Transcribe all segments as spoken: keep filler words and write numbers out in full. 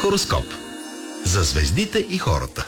Хороскоп за звездите и хората.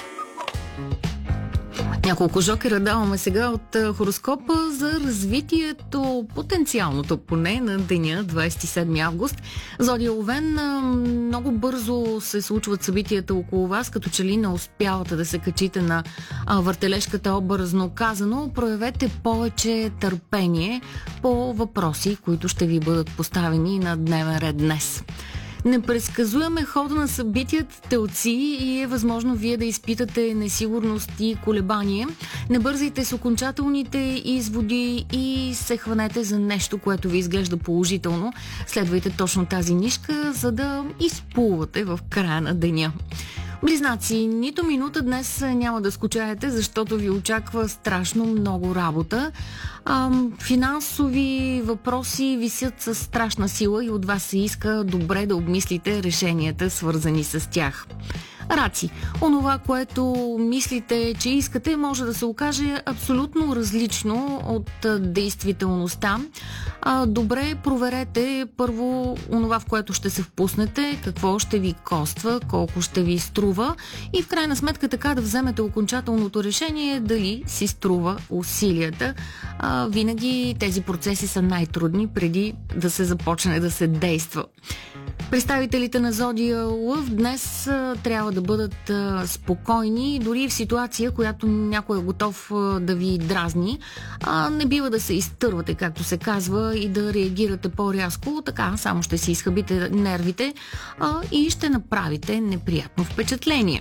Няколко жокера даваме сега от хороскопа за развитието, потенциалното поне на деня, двадесет и седми август. Зодия Овен, много бързо се случват събитията около вас, като че ли не успявате да се качите на въртележката, образно казано. Проявете повече търпение по въпроси, които ще ви бъдат поставени на дневен ред днес. Непредсказуеме хода на събитията, телци, и е възможно вие да изпитате несигурност и колебание. Не бързайте с окончателните изводи и се хванете за нещо, което ви изглежда положително. Следвайте точно тази нишка, за да изплувате в края на деня. Близнаци, нито минута днес няма да скучаете, защото ви очаква страшно много работа. Ам, финансови въпроси висят със страшна сила и от вас се иска добре да обмислите решенията, свързани с тях. Раци, онова, което мислите, че искате, може да се окаже абсолютно различно от действителността. А, добре, проверете първо онова, в което ще се впуснете, какво ще ви коства, колко ще ви струва и в крайна сметка така да вземете окончателното решение дали си струва усилията. А, винаги тези процеси са най-трудни преди да се започне да се действа. Представителите на Зодия Лъв днес а, трябва да бъдат а, спокойни, дори в ситуация, която някой е готов а, да ви дразни. А, не бива да се изтървате, както се казва, и да реагирате по-рязко. Така само ще си изхабите нервите а, и ще направите неприятно впечатление.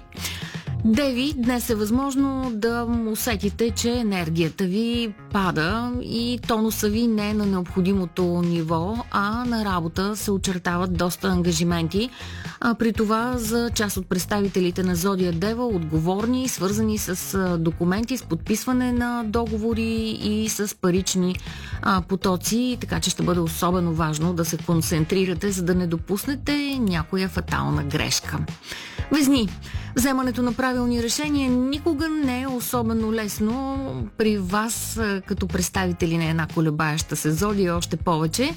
Деви, днес е възможно да усетите, че енергията ви пада и тонуса ви не е на необходимото ниво, а на работа се очертават доста ангажименти. А при това за част от представителите на Зодия Дева, отговорни, свързани с документи, с подписване на договори и с парични а, потоци, така че ще бъде особено важно да се концентрирате, за да не допуснете някоя фатална грешка. Везни, вземането на правилни решения никога не е особено лесно. При вас, като представители на една колебаеща се зодия, още повече.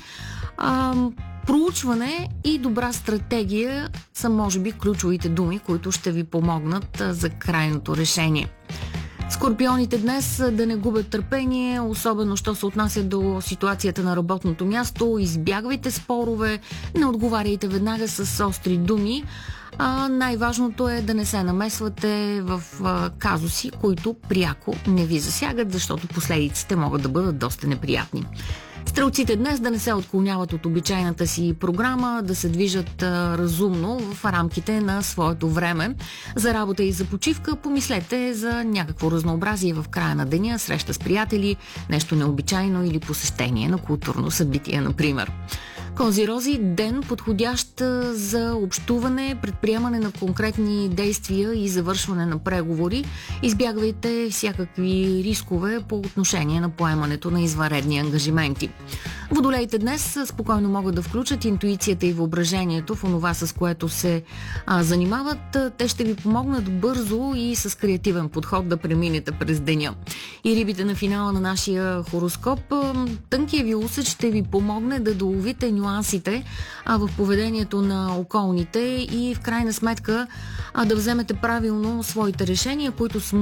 А, проучване и добра стратегия са, може би, ключовите думи, които ще ви помогнат за крайното решение. Скорпионите днес да не губят търпение, особено що се отнася до ситуацията на работното място. Избягвайте спорове, не отговаряйте веднага с остри думи. А най-важното е да не се намесвате в а, казуси, които пряко не ви засягат, защото последиците могат да бъдат доста неприятни. Стрелците днес да не се отклоняват от обичайната си програма, да се движат а, разумно в рамките на своето време. За работа и за почивка помислете за някакво разнообразие в края на деня, среща с приятели, нещо необичайно или посещение на културно събитие, например. Козирози, ден подходящ за общуване, предприемане на конкретни действия и завършване на преговори. Избягвайте всякакви рискове по отношение на поемането на извънредни ангажименти. Водолеите днес спокойно могат да включат интуицията и въображението в онова, с което се а, занимават. Те ще ви помогнат бързо и с креативен подход да преминете през деня. И рибите на финала на нашия хороскоп, тънкият ви усет ще ви помогне да доловите нюансите а, в поведението на околните и в крайна сметка а, да вземете правилно своите решения, които